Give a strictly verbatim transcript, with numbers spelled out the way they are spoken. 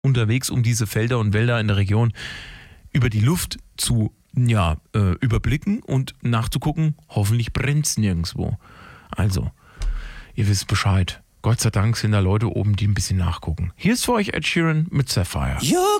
unterwegs, um diese Felder und Wälder in der Region über die Luft zu ja, äh, überblicken und nachzugucken, hoffentlich brennt es nirgendwo. Also, ihr wisst Bescheid. Gott sei Dank sind da Leute oben, die ein bisschen nachgucken. Hier ist für euch Ed Sheeran mit Sapphire. You